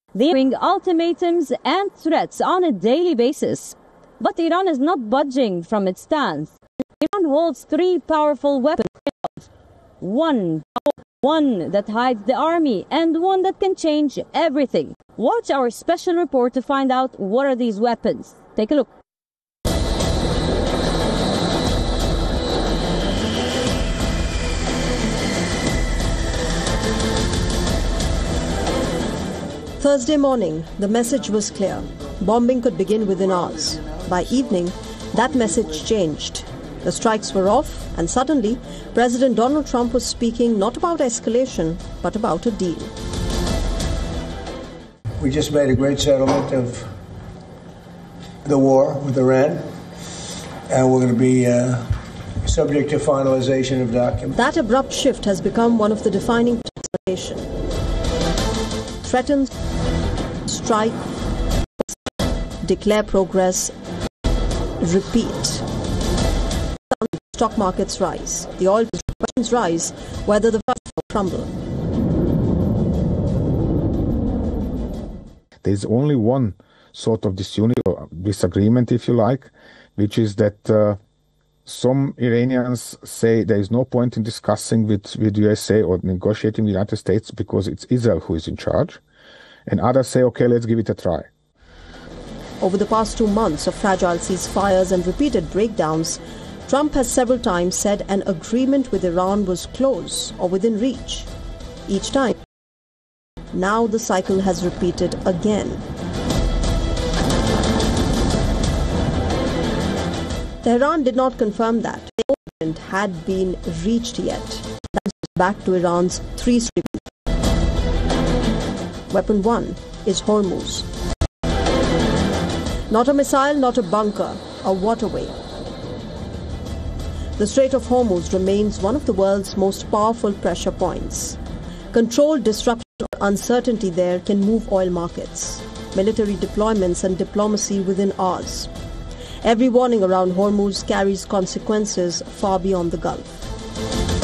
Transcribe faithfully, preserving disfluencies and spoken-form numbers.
They bring ultimatums and threats on a daily basis. But Iran is not budging from its stance. Iran holds three powerful weapons. One, one that hides the army, and one that can change everything. Watch our special report to find out what are these weapons. Take a look. Thursday morning, the message was clear. Bombing could begin within hours. By evening, that message changed. The strikes were off, and suddenly, President Donald Trump was speaking not about escalation, but about a deal. We just made a great settlement of the war with Iran, and we're going to be uh, subject to finalization of documents. That abrupt shift has become one of the defining transformation. Threatens, strike, declare progress, repeat. Stock markets rise. The oil prices rise, whether the first will crumble. There's only one sort of disunity or disagreement, if you like, which is that uh, some Iranians say there is no point in discussing with, with U S A or negotiating with the United States because it's Israel who is in charge. And others say, okay, let's give it a try. Over the past two months of fragile ceasefires and repeated breakdowns, Trump has several times said an agreement with Iran was close or within reach. Each time, now the cycle has repeated again. Tehran did not confirm that the agreement had been reached yet. That is back to Iran's three streams. Weapon one is Hormuz. Not a missile, not a bunker, a waterway. The Strait of Hormuz remains one of the world's most powerful pressure points. Controlled disruption or uncertainty there can move oil markets, military deployments and diplomacy within hours. Every warning around Hormuz carries consequences far beyond the Gulf.